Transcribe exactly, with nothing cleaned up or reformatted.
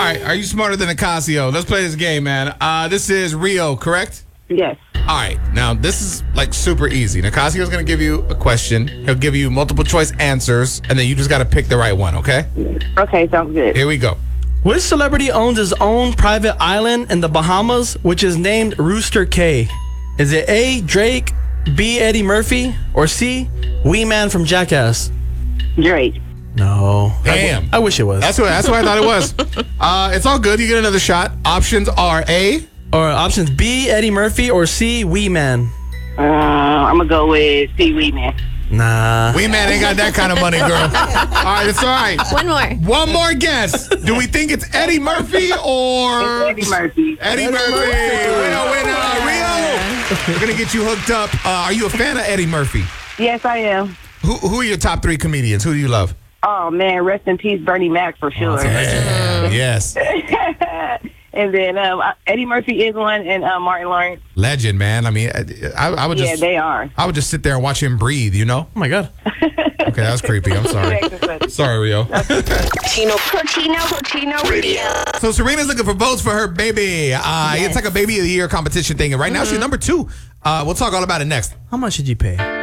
right. Are you smarter than Nicasio? Let's play this game, man. Uh, this is Rio, correct? Yes. All right. Now, this is like super easy. Nicasio's going to give you a question. He'll give you multiple choice answers, and then you just got to pick the right one, okay? Okay, sounds good. Here we go. Which celebrity owns his own private island in the Bahamas, which is named Rooster Cay? Is it A, Drake, B, Eddie Murphy, or C, Wee Man from Jackass? Drake. No. Damn. I, I wish it was. That's what, that's what I thought it was. Uh, it's all good. You get another shot. Options are A. Or options B, Eddie Murphy, or C, Wee Man? Uh, I'm going to go with Seaweed Man. Nah. Wee Man ain't got that kind of money, girl. All right, it's all right. One more. One more guess. Do we think it's Eddie Murphy or... Eddie Murphy. Eddie, Eddie Murphy. Murphy. Winner, winner. Rio. We're going to get you hooked up. Uh, are you a fan of Eddie Murphy? Yes, I am. Who, who are your top three comedians? Who do you love? Oh, man, rest in peace, Bernie Mac, for sure. Oh, yeah. Yes. And then um, Eddie Murphy is one, and uh, Martin Lawrence. Legend, man. I mean, I, I would just... Yeah, they are. I would just sit there and watch him breathe, you know? Oh, my God. Okay, that was creepy. I'm sorry. Sorry, Rio. Chino, Chino, Chino Radio. So Serena's looking for votes for her baby. Uh, Yes. It's like a baby of the year competition thing. And right now she's number two. Uh, we'll talk all about it next. How much did you pay?